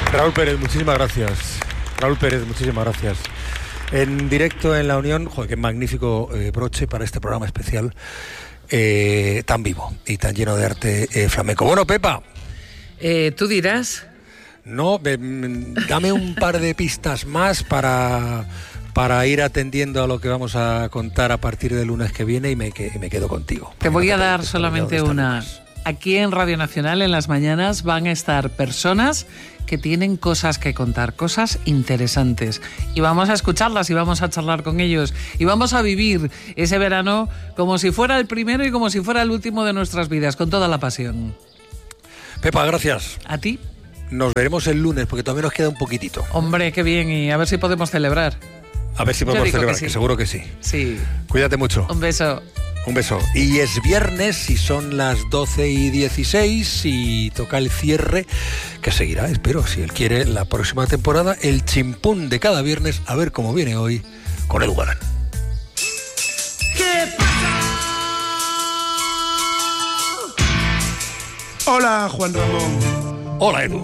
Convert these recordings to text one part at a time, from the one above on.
Raúl Pérez, muchísimas gracias. Raúl Pérez, muchísimas gracias. En directo en La Unión, joder, qué magnífico broche para este programa especial tan vivo y tan lleno de arte flamenco. Bueno, Pepa. ¿Tú dirás? No, dame un par de pistas más para ir atendiendo a lo que vamos a contar a partir del lunes que viene y me quedo contigo. Te voy a dar solamente una. Aquí en Radio Nacional, en las mañanas, van a estar personas que tienen cosas que contar, cosas interesantes. Y vamos a escucharlas y vamos a charlar con ellos. Y vamos a vivir ese verano como si fuera el primero y como si fuera el último de nuestras vidas, con toda la pasión. Pepa, gracias. ¿A ti? Nos veremos el lunes, porque todavía nos queda un poquitito. Hombre, qué bien, y a ver si podemos celebrar. A ver si podemos celebrar, que seguro que sí. Sí. Cuídate mucho. Un beso. Un beso. Y es viernes y son las 12:16 y toca el cierre, que seguirá, espero, si él quiere, la próxima temporada, el chimpún de cada viernes, a ver cómo viene hoy con Edu Galán. ¿Qué pasa? Hola, Juan Ramón. Hola, Edu.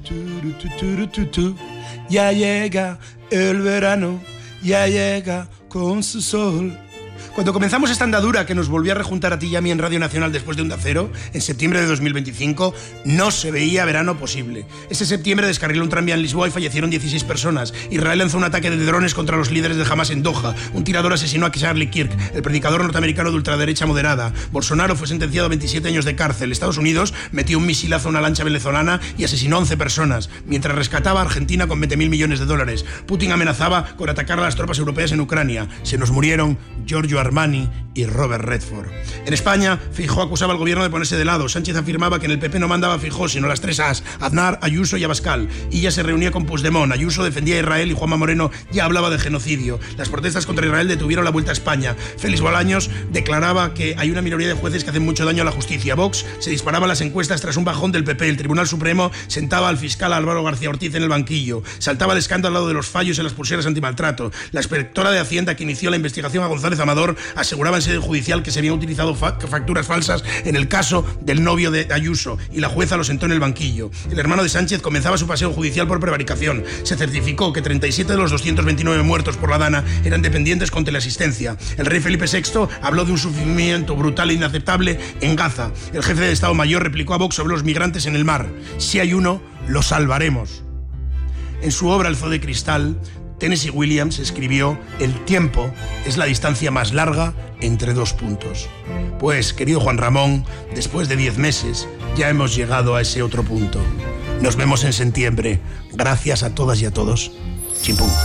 Ya llega el verano, ya llega con su sol. Cuando comenzamos esta andadura que nos volvió a rejuntar a ti y a mí en Radio Nacional después de Onda Cero, en septiembre de 2025, no se veía verano posible. Ese septiembre descarriló un tranvía en Lisboa y fallecieron 16 personas. Israel lanzó un ataque de drones contra los líderes de Hamas en Doha. Un tirador asesinó a Charlie Kirk, el predicador norteamericano de ultraderecha moderada. Bolsonaro fue sentenciado a 27 años de cárcel. Estados Unidos metió un misilazo a una lancha venezolana y asesinó a 11 personas, mientras rescataba a Argentina con 20.000 millones de dólares. Putin amenazaba con atacar a las tropas europeas en Ucrania. Se nos murieron Giorgio Armani y Robert Redford. En España, Feijóo acusaba al gobierno de ponerse de lado. Sánchez afirmaba que en el PP no mandaba Feijóo, sino las tres As, Aznar, Ayuso y Abascal. Illa se reunía con Puigdemont. Ayuso defendía a Israel y Juanma Moreno ya hablaba de genocidio. Las protestas contra Israel detuvieron la vuelta a España. Félix Bolaños declaraba que hay una minoría de jueces que hacen mucho daño a la justicia. Vox se disparaba en las encuestas tras un bajón del PP. El Tribunal Supremo sentaba al fiscal Álvaro García Ortiz en el banquillo. Saltaba el escándalo de los fallos en las pulseras antimaltrato. La inspectora de Hacienda que inició la investigación a González Amador aseguraba en sede judicial que se habían utilizado facturas falsas en el caso del novio de Ayuso y la jueza lo sentó en el banquillo. El hermano de Sánchez comenzaba su paseo judicial por prevaricación. Se certificó que 37 de los 229 muertos por la Dana eran dependientes con teleasistencia. El rey Felipe VI habló de un sufrimiento brutal e inaceptable en Gaza. El jefe de Estado Mayor replicó a Vox sobre los migrantes en el mar. Si hay uno, lo salvaremos. En su obra El Zoo de Cristal, Tennessee Williams escribió: el tiempo es la distancia más larga entre dos puntos. Pues, querido Juan Ramón, después de 10 meses ya hemos llegado a ese otro punto. Nos vemos en septiembre. Gracias a todas y a todos. Chimpún.